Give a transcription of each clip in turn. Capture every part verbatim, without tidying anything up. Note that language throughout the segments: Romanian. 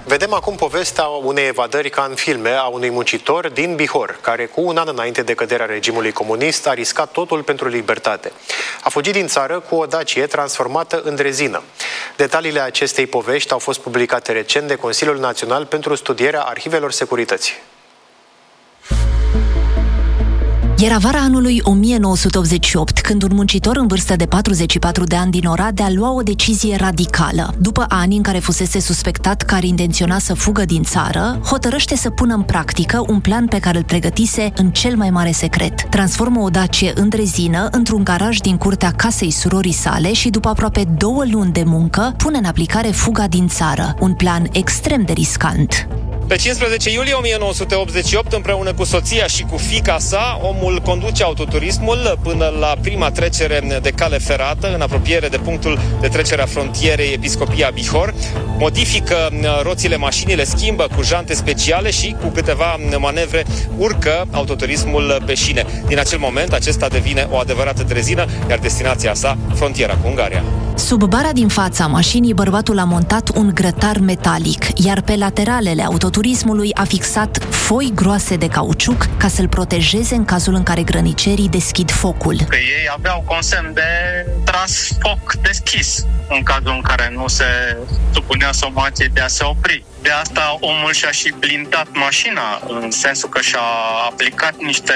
Vedem acum povestea unei evadări ca în filme a unui muncitor din Bihor, care cu un an înainte de căderea regimului comunist a riscat totul pentru libertate. A fugit din țară cu o Dacie transformată în drezină. Detaliile acestei povești au fost publicate recent de Consiliul Național pentru Studierea Arhivelor Securității. Era vara anului o mie nouă sute optzeci și opt, când un muncitor în vârstă de patruzeci și patru de ani din Oradea lua o decizie radicală. După ani în care fusese suspectat că ar intenționa să fugă din țară, hotărăște să pună în practică un plan pe care îl pregătise în cel mai mare secret. Transformă o Dacie în drezină într-un garaj din curtea casei surorii sale și, după aproape două luni de muncă, pune în aplicare fuga din țară. Un plan extrem de riscant. Pe cincisprezece iulie o mie nouă sute optzeci și opt, împreună cu soția și cu fiica sa, omul conduce autoturismul până la prima trecere de cale ferată, în apropiere de punctul de trecere a frontierei Episcopia Bihor, modifică roțile mașinii, le schimbă cu jante speciale și, cu câteva manevre, urcă autoturismul pe șine. Din acel moment, acesta devine o adevărată drezină, iar destinația sa, frontiera cu Ungaria. Sub bara din fața mașinii, bărbatul a montat un grătar metalic, iar pe lateralele autoturismului a fixat foi groase de cauciuc ca să-l protejeze în cazul în care grănicerii deschid focul. Că ei aveau consemn de tras foc deschis în cazul în care nu se supunea somației de a se opri. De asta omul și-a și blindat mașina, în sensul că și-a aplicat niște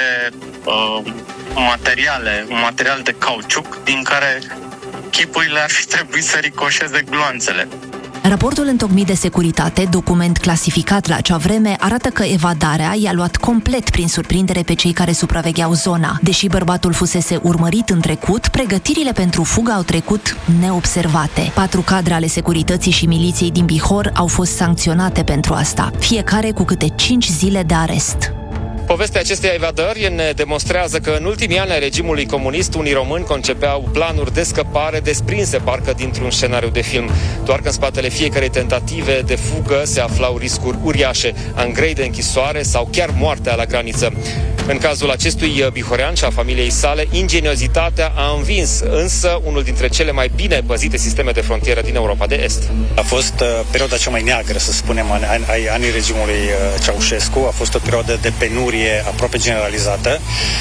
uh, materiale, un material de cauciuc din care chipurile ar fi trebuit să ricoșeze gloanțele. Raportul întocmit de securitate, document clasificat la acea vreme, arată că evadarea i-a luat complet prin surprindere pe cei care supravegheau zona. Deși bărbatul fusese urmărit în trecut, pregătirile pentru fugă au trecut neobservate. Patru cadre ale securității și miliției din Bihor au fost sancționate pentru asta, fiecare cu câte cinci zile de arest. Povestea acestei evadări ne demonstrează că în ultimii ani ai regimului comunist, unii români concepeau planuri de scăpare desprinse parcă dintr-un scenariu de film. Doar că în spatele fiecarei tentative de fugă se aflau riscuri uriașe, ani grei de închisoare sau chiar moartea la graniță. În cazul acestui bihorean și a familiei sale, ingeniozitatea a învins, însă unul dintre cele mai bine păzite sisteme de frontieră din Europa de Est. A fost uh, perioada cea mai neagră, să spunem, a anii regimului uh, Ceaușescu. A fost o perioadă de penurie aproape generalizată,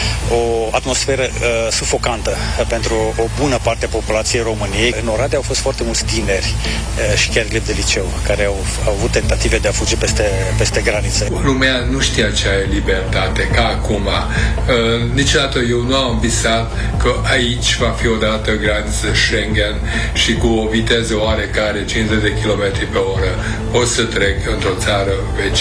o atmosferă uh, sufocantă uh, pentru o bună parte a populației României. În Oradea au fost foarte mulți tineri uh, și chiar elevi de liceu care au, au avut tentative de a fugi peste, peste granițe. Lumea nu știa ce e libertate, ca acum. Uh, niciodată eu nu am visat că aici va fi odată graniță Schengen și cu o viteză oarecare, cincizeci de kilometri pe oră, o să trec într-o țară vecină.